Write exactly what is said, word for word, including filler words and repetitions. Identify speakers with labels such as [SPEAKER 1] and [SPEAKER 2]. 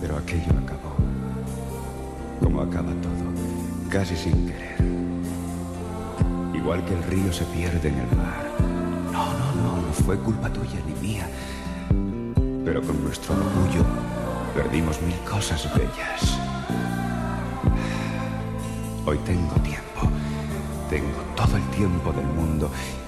[SPEAKER 1] Pero aquello acabó. Como acaba todo, casi sin querer. Igual que el río se pierde en el mar. No, no, no, no fue culpa tuya ni mía. Pero con nuestro orgullo perdimos mil cosas bellas. Hoy tengo tiempo. Tengo todo el tiempo del mundo